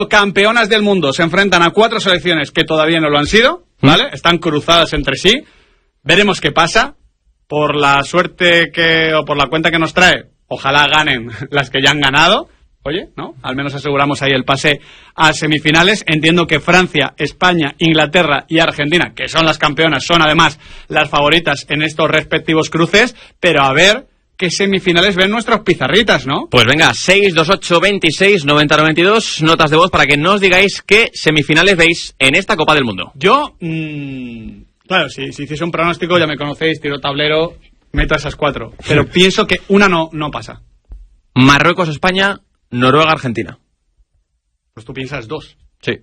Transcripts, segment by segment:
campeonas del mundo se enfrentan a 4 selecciones que todavía no lo han sido, ¿vale? Están cruzadas entre sí. Veremos qué pasa. Por la suerte o por la cuenta que nos trae, ojalá ganen las que ya han ganado. Oye, ¿no? Al menos aseguramos ahí el pase a semifinales. Entiendo que Francia, España, Inglaterra y Argentina, que son las campeonas, son además las favoritas en estos respectivos cruces, pero a ver qué semifinales ven nuestros pizarritas, ¿no? Pues venga, 628 26 90 92, notas de voz para que nos digáis qué semifinales veis en esta Copa del Mundo. Yo, claro, si hiciese un pronóstico, ya me conocéis, tiro tablero, meto a esas 4, pero pienso que una no pasa. Marruecos, España, Noruega, Argentina. Pues tú piensas 2. Sí.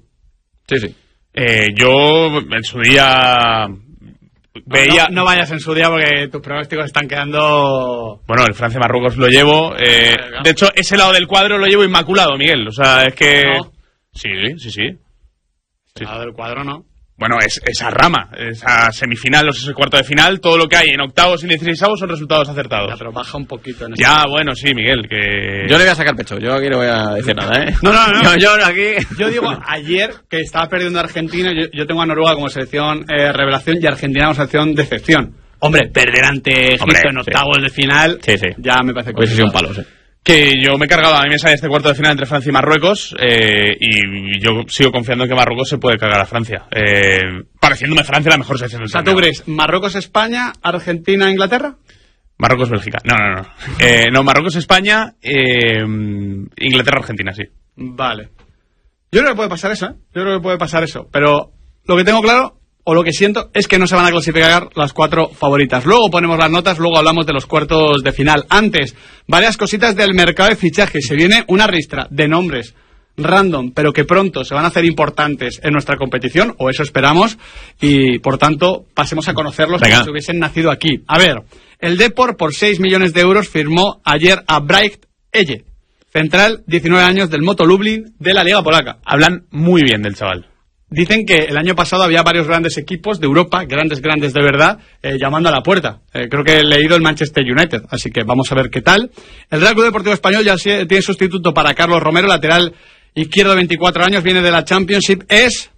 Yo en su día veía... No vayas en su día porque tus pronósticos están quedando... Bueno, el Francia-Marruecos lo llevo. De hecho, ese lado del cuadro lo llevo inmaculado, Miguel. O sea, es que... No. Sí. El lado del cuadro no. Bueno, esa rama, esa semifinal o ese cuarto de final, todo lo que hay en octavos y 16avos son resultados acertados. Ya, pero baja un poquito en eso. Ya, bueno, sí, Miguel, que... Yo le voy a sacar pecho, yo aquí no voy a decir nada, ¿eh? No. Yo aquí... Yo digo, ayer que estaba perdiendo Argentina, yo tengo a Noruega como selección revelación y Argentina como selección decepción. Hombre, perder ante Egipto en octavos de final, ya me parece que hubiese sido un palo, sí. Que yo me he cargado a mi mesa de este cuarto de final entre Francia y Marruecos, y yo sigo confiando en que Marruecos se puede cargar a Francia, pareciéndome Francia la mejor selección del torneo. ¿Tú crees Marruecos-España, Argentina-Inglaterra? Marruecos-Bélgica, no, Marruecos-España, Inglaterra-Argentina, sí. Vale. Yo creo que puede pasar eso, pero lo que tengo claro, o lo que siento, es que no se van a clasificar las 4 favoritas. Luego ponemos las notas, luego hablamos de los cuartos de final. Antes, varias cositas del mercado de fichajes. Se viene una ristra de nombres random, pero que pronto se van a hacer importantes en nuestra competición, o eso esperamos, y por tanto pasemos a conocerlos como si hubiesen nacido aquí. A ver, el Depor por 6 millones de euros firmó ayer a Bright Elle, central, 19 años, del Moto Lublin de la Liga Polaca. Hablan muy bien del chaval. Dicen que el año pasado había varios grandes equipos de Europa, grandes de verdad, llamando a la puerta. Creo que he leído el Manchester United, así que vamos a ver qué tal. El Real Club Deportivo Español ya tiene sustituto para Carlos Romero, lateral izquierdo de 24 años, viene de la Championship, es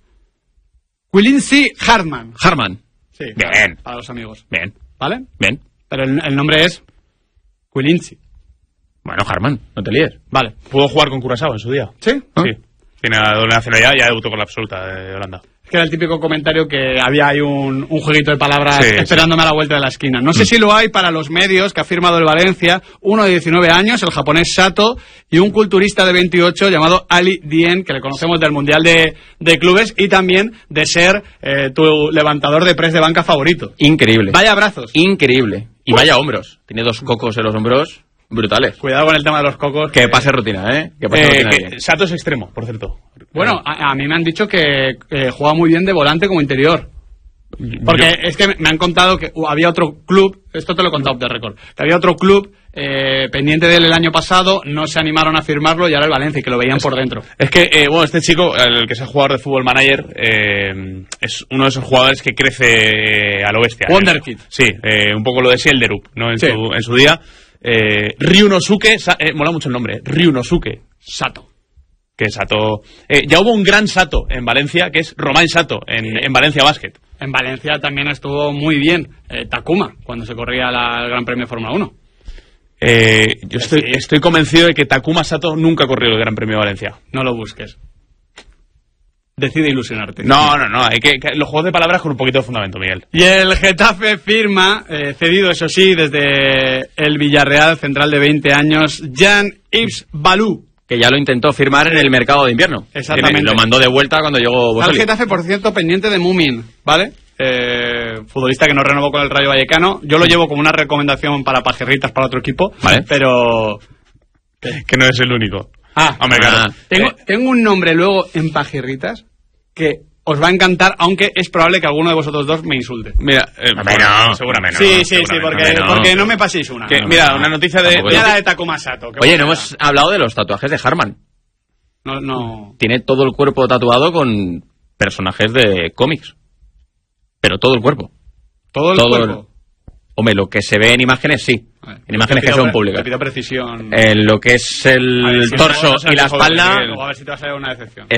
Quincy Hartman. Sí, bien. Para los amigos. Bien. ¿Vale? Bien. Pero el nombre es Quincy. Bueno, Hartman, no te líes. Vale. Pudo jugar con Curazao en su día. ¿Sí? Sí. Tiene la doble nacionalidad, ya debutó con la absoluta de Holanda. Es que era el típico comentario que había ahí un jueguito de palabras esperándome a la vuelta de la esquina. No sé si lo hay para los medios que ha firmado el Valencia, uno de 19 años, el japonés Sato, y un culturista de 28 llamado Ali Dien, que le conocemos del Mundial de Clubes y también de ser tu levantador de press de banca favorito. Increíble. Vaya brazos. Increíble. Y vaya hombros. Tiene 2 cocos en los hombros. Brutales. Cuidado con el tema de los cocos. Que pase rutina, ¿eh? Que pase rutina bien. Sato es extremo, por cierto. Bueno, a mí me han dicho que juega muy bien de volante como interior. Porque es que me han contado que había otro club, esto te lo he contado de récord, que había otro club pendiente de él el año pasado, no se animaron a firmarlo y ahora el Valencia, y que lo veían por dentro. Es que, este chico, el que es el jugador de Football Manager, es uno de esos jugadores que crece a lo bestia. Wonderkid. Sí, un poco lo de Sielderup, ¿no? En su día. Ryunosuke, mola mucho el nombre, Ryunosuke Sato. Que Sato... ya hubo un gran Sato en Valencia, que es Romain Sato, en Valencia Basket. En Valencia también estuvo muy bien Takuma, cuando se corría el Gran Premio de Fórmula 1. Yo estoy convencido de que Takuma Sato nunca corrió el Gran Premio de Valencia. No lo busques. Decide ilusionarte. No, hay que los juegos de palabras con un poquito de fundamento, Miguel. Y el Getafe firma, cedido eso sí, desde el Villarreal, central de 20 años, Jean-Yves Balou. Que ya lo intentó firmar en el mercado de invierno. Exactamente. Lo mandó de vuelta cuando llegó Boselli. El Getafe, por cierto, pendiente de Mumin, ¿vale? Futbolista que no renovó con el Rayo Vallecano. Yo lo llevo como una recomendación para pajerritas para otro equipo, ¿vale? Pero... Que no es el único. Hombre, claro. Tengo un nombre luego en pajerritas que os va a encantar, aunque es probable que alguno de vosotros dos me insulte. Mira, no. Seguramente Sí, porque no me paséis una. Mira, una noticia de... Mira la de Takuma Sato. Oye, no hemos hablado de los tatuajes de Hartman. No. Tiene todo el cuerpo tatuado con personajes de cómics. Pero todo el cuerpo. ¿Todo el cuerpo? Hombre, lo que se ve en imágenes, sí. En imágenes que son públicas. Te pido precisión. Lo que es el torso y la espalda... Luego a ver si te vas a dar una decepción.